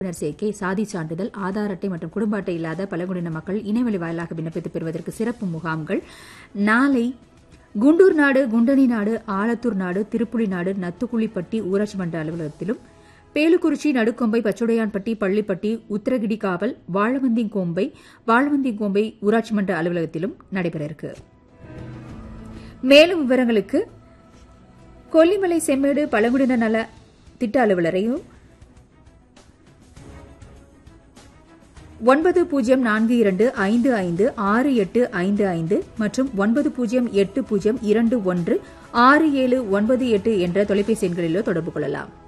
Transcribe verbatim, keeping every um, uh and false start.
சேர்க்கை, சாதி சான்றிதழ், ஆதார் அட்டை மற்றும் குடும்ப அட்டை இல்லாத பழங்குடியின மக்கள் இணையவழி வாயிலாக விண்ணப்பித்து பெறுவதற்கு சிறப்பு முகாம்கள் நாளை குண்டூர் நாடு, குண்டணி நாடு, ஆலத்தூர் நாடு, திருப்புலி நாடு, நத்துக்குழிப்பட்டி ஊராட்சி மன்ற அலுவலகத்திலும், பேலுக்குறிச்சி, நடுக்கொம்பை, பச்சுடையான்பட்டி, பள்ளிப்பட்டி, உத்தரகிடி காவல், வாழவந்திங்கோம்பை வாழவந்திங்கோம்பை ஊராட்சி மன்ற அலுவலகத்திலும் நடைபெற இருக்கு. மேலும் விவரங்களுக்கு கொல்லிமலை செம்மேடு பழங்குடியின நல திட்ட அலுவலரையும் ஒன்பது பூஜ்ஜியம் நான்கு இரண்டு ஐந்து ஐந்து ஆறு எட்டு ஐந்து ஐந்து மற்றும் ஒன்பது பூஜ்ஜியம் எட்டு பூஜ்ஜியம் இரண்டு ஒன்று ஆறு ஏழு ஒன்பது எட்டு என்ற தொலைபேசி எண்களிலோ தொடர்பு கொள்ளலாம்.